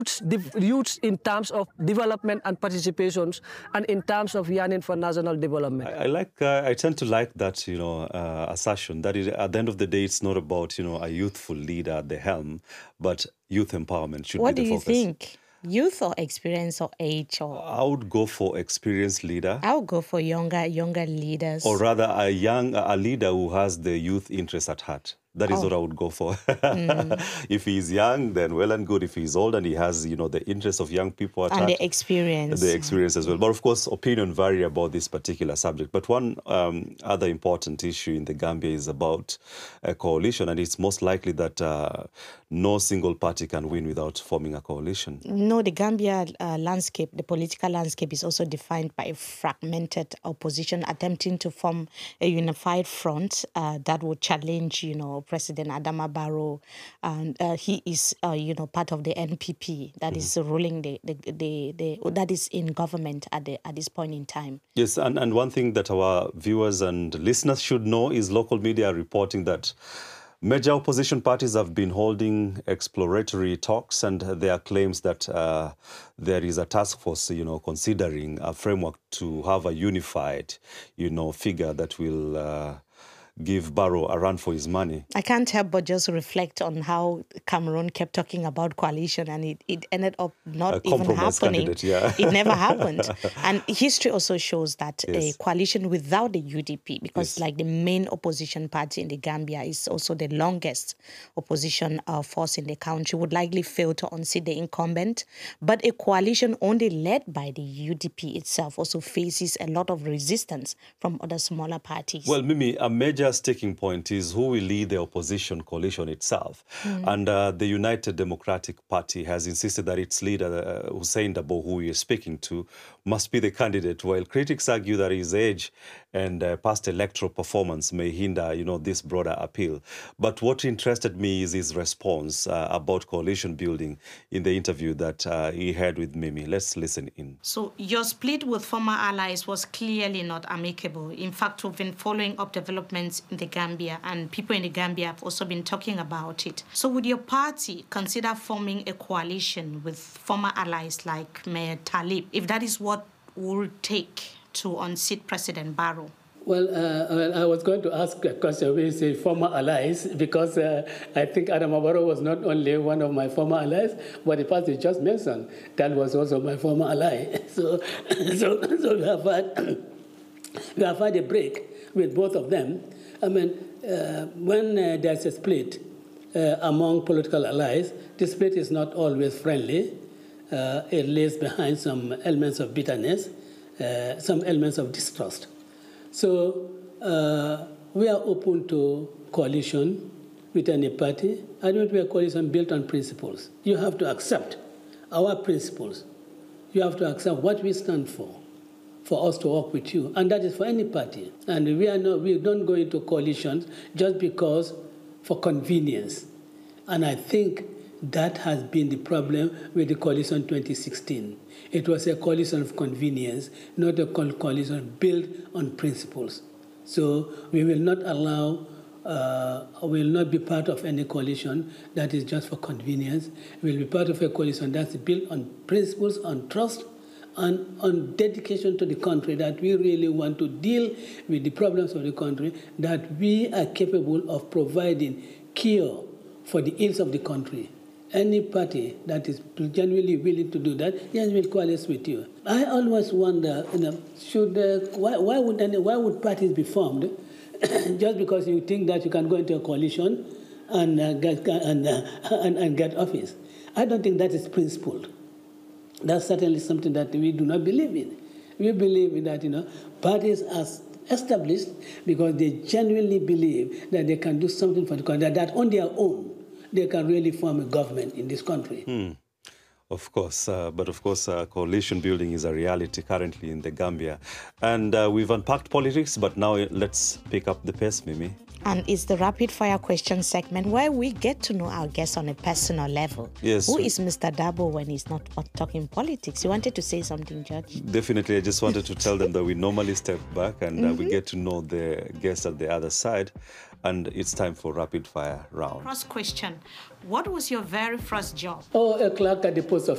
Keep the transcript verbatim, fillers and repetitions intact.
the youths in terms of development and participations, and in terms of yearning for national development. I, I like. Uh, I tend to like that, you know, uh, assertion that it, at the end of the day, it's not about, you know, a youthful leader at the helm, but youth empowerment should what be the focus. What do you think? Youth or experience or age? Or I would go for experienced leader. I would go for younger younger leaders. Or rather, a young a leader who has the youth interest at heart. That is oh. what I would go for. mm. If he's young, then well and good. If he's old and he has, you know, the interest of young people at and heart, the experience, the experience as well. But of course, opinion vary about this particular subject. But one um, other important issue in the Gambia is about a coalition, and it's most likely that uh, no single party can win without forming a coalition. No, the Gambia uh, landscape, the political landscape, is also defined by a fragmented opposition attempting to form a unified front uh, that would challenge, you know, President Adama Barrow, and uh, he is, uh, you know, part of the N P P that mm-hmm. is ruling the, the, the, the, that is in government at the at this point in time. Yes, and, and one thing that our viewers and listeners should know is local media reporting that major opposition parties have been holding exploratory talks, and there are claims that uh, there is a task force, you know, considering a framework to have a unified, you know, figure that will Uh, give Barrow a run for his money. I can't help but just reflect on how Cameroon kept talking about coalition, and it, it ended up not a even happening. Yeah. It never happened. And history also shows that yes. a coalition without the U D P, because yes. like the main opposition party in the Gambia is also the longest opposition uh, force in the country, would likely fail to unseat the incumbent. But a coalition only led by the U D P itself also faces a lot of resistance from other smaller parties. Well, Mimi, a major sticking point is who will lead the opposition coalition itself. Mm. And uh, the United Democratic Party has insisted that its leader, uh, Hussein Dabo, who we are speaking to, must be the candidate, while critics argue that his age and uh, past electoral performance may hinder, you know, this broader appeal. But what interested me is his response uh, about coalition building in the interview that uh, he had with Mimi. Let's listen in. So your split with former allies was clearly not amicable. In fact, we've been following up developments in the Gambia, and people in the Gambia have also been talking about it. So would your party consider forming a coalition with former allies like Mayor Talib, if that is what would take to unseat President Barrow? Well, uh, I was going to ask a question when you say former allies, because uh, I think Adama Barrow was not only one of my former allies, but the party just mentioned, that was also my former ally. So, so, so we have had, we have had a break with both of them. I mean, uh, when uh, there's a split uh, among political allies, the split is not always friendly. Uh, it lays behind some elements of bitterness, uh, some elements of distrust. So uh, we are open to coalition with any party. I don't want a coalition built on principles. You have to accept our principles. You have to accept what we stand for, for us to work with you. And that is for any party. And we are not, we don't go into coalitions just because for convenience. And I think that has been the problem with the coalition twenty sixteen. It was a coalition of convenience, not a coalition built on principles. So we will not allow, uh, we will not be part of any coalition that is just for convenience. We will be part of a coalition that's built on principles, on trust, and on dedication to the country, that we really want to deal with the problems of the country, that we are capable of providing cure for the ills of the country. Any party that is genuinely willing to do that, yes, will coalesce with you. I always wonder, you know, should uh, why, why would any, why would parties be formed just because you think that you can go into a coalition and uh, get and, uh, and and get office? I don't think that is principled. That's certainly something that we do not believe in. We believe in that, you know, parties are established because they genuinely believe that they can do something for the country, that on their own they can really form a government in this country. Hmm. Of course, uh, but of course, uh, coalition building is a reality currently in the Gambia. And uh, we've unpacked politics, but now let's pick up the pace, Mimi. And it's the rapid fire question segment where we get to know our guests on a personal level. Yes. Who is Mister Dabo when he's not talking politics? You wanted to say something, Judge? Definitely. I just wanted to tell them that we normally step back and mm-hmm. uh, we get to know the guests at the other side. And it's time for rapid fire round. First question. What was your very first job? Oh, a clerk at the post office.